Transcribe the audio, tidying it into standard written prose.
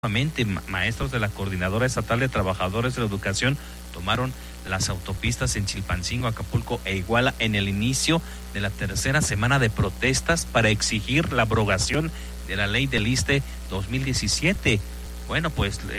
Maestros de la Coordinadora Estatal de Trabajadores de la Educación tomaron las autopistas en Chilpancingo, Acapulco e Iguala en el inicio de la tercera semana de protestas para exigir la abrogación de la ley del ISSSTE 2017. Bueno, pues